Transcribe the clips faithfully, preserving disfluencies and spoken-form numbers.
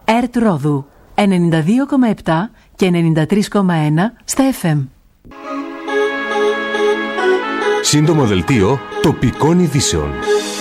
ΕΡΤ Ρόδου ενενήντα δύο κόμμα επτά και ενενήντα τρία κόμμα ένα στα εφ εμ. Σύντομο δελτίο τοπικών ειδήσεων.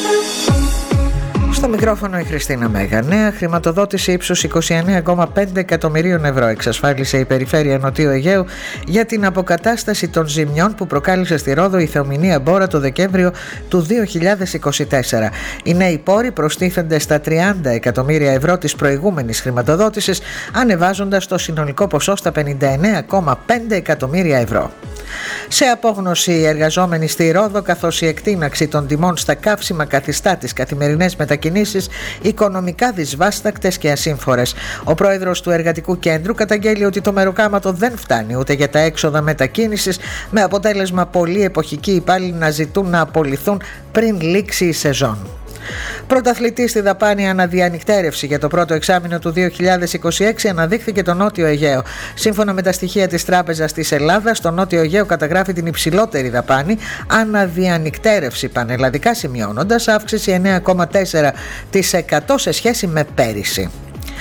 Στο μικρόφωνο η Χριστίνα Μέγα. Νέα χρηματοδότηση ύψους είκοσι εννέα κόμμα πέντε εκατομμυρίων ευρώ εξασφάλισε η Περιφέρεια Νοτιού Αιγαίου για την αποκατάσταση των ζημιών που προκάλεσε στη Ρόδο η θεομηνία Μπόρα το Δεκέμβριο του δύο χιλιάδες είκοσι τέσσερα. Οι νέοι πόροι προστίθενται στα τριάντα εκατομμύρια ευρώ της προηγούμενης χρηματοδότησης, ανεβάζοντας το συνολικό ποσό στα πενήντα εννέα κόμμα πέντε εκατομμύρια ευρώ. Σε απόγνωση οι εργαζόμενοι στη Ρόδο, καθώς η εκτείναξη των τιμών στα καύσιμα καθιστά τις καθημερινές μετακινήσεις οικονομικά δυσβάστακτες και ασύμφορες. Ο πρόεδρος του Εργατικού Κέντρου καταγγέλει ότι το μεροκάματο δεν φτάνει ούτε για τα έξοδα μετακίνησης, με αποτέλεσμα πολλοί εποχικοί υπάλληλοι να ζητούν να απολυθούν πριν λήξει η σεζόν. Πρωταθλητή στη δαπάνη αναδιανυκτέρευση για το πρώτο εξάμηνο του δύο χιλιάδες είκοσι έξι αναδείχθηκε το Νότιο Αιγαίο. Σύμφωνα με τα στοιχεία της Τράπεζας της Ελλάδας, το Νότιο Αιγαίο καταγράφει την υψηλότερη δαπάνη αναδιανυκτέρευση πανελλαδικά, σημειώνοντας αύξηση εννέα κόμμα τέσσερα τοις εκατό σε σχέση με πέρυσι.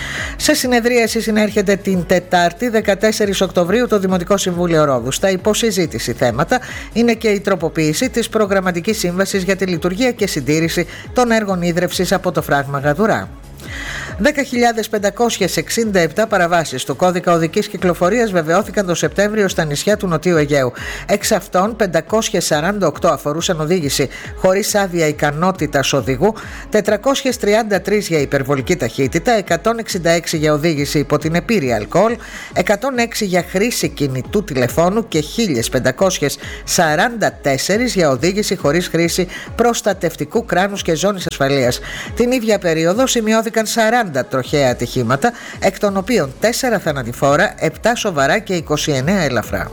Σε συνεδρίαση συνέρχεται την Τετάρτη δεκατέσσερις Οκτωβρίου το Δημοτικό Συμβούλιο Ρόδου. Στα υποσυζήτηση θέματα είναι και η τροποποίηση της προγραμματικής σύμβασης για τη λειτουργία και συντήρηση των έργων ίδρευσης από το φράγμα Γαδουρά. δέκα χιλιάδες πεντακόσιες εξήντα επτά παραβάσεις του κώδικα οδικής κυκλοφορίας βεβαιώθηκαν το Σεπτέμβριο στα νησιά του Νοτιού Αιγαίου. Εξ αυτών πεντακόσιες σαράντα οκτώ αφορούσαν οδήγηση χωρίς άδεια ικανότητας οδηγού, τετρακόσιες τριάντα τρία για υπερβολική ταχύτητα, εκατόν εξήντα έξι για οδήγηση υπό την επίρρεια αλκοόλ, εκατόν έξι για χρήση κινητού τηλεφώνου και χίλια πεντακόσιες σαράντα τέσσερα για οδήγηση χωρίς χρήση προστατευτικού κράνους και ζώνης ασφαλείας. Την ίδια περίοδο σημειώθηκαν σαράντα τροχαία ατυχήματα, εκ των οποίων τέσσερα θανατηφόρα, επτά σοβαρά και είκοσι εννέα ελαφρά.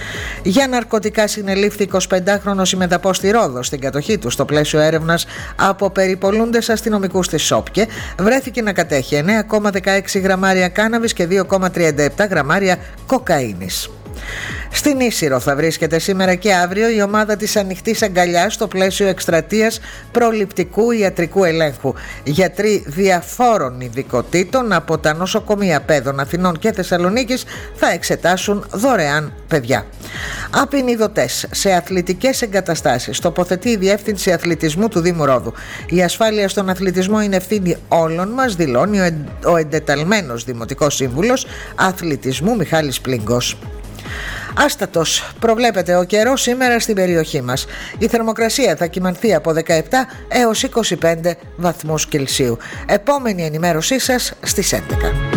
Για ναρκωτικά συνελήφθη εικοσιπεντάχρονος ημεδαπός στη Ρόδο. Στην κατοχή του στο πλαίσιο έρευνας από περιπολούντες αστυνομικούς της ΣΟΠΚΕ βρέθηκε να κατέχει εννέα κόμμα δεκαέξι γραμμάρια κάναβης και δύο κόμμα τριάντα επτά γραμμάρια κοκαίνης. Στην Ίσυρο θα βρίσκεται σήμερα και αύριο η ομάδα της Ανοιχτής Αγκαλιάς στο πλαίσιο εκστρατείας προληπτικού ιατρικού ελέγχου. Γιατροί διαφόρων ειδικοτήτων από τα νοσοκομεία Πέδων, Αθηνών και Θεσσαλονίκης θα εξετάσουν δωρεάν παιδιά. Απεινιδωτές σε αθλητικές εγκαταστάσεις τοποθετεί η Διεύθυνση Αθλητισμού του Δήμου Ρόδου. Η ασφάλεια στον αθλητισμό είναι ευθύνη όλων μας, δηλώνει ο, εν, ο εντεταλμένος Δημοτικός Σύμβουλος Αθλητισμού Μιχάλης Πλίγκος. Άστατος προβλέπεται ο καιρός σήμερα στην περιοχή μας. Η θερμοκρασία θα κυμανθεί από δεκαεπτά έως είκοσι πέντε βαθμούς Κελσίου. Επόμενη ενημέρωσή σας στις έντεκα.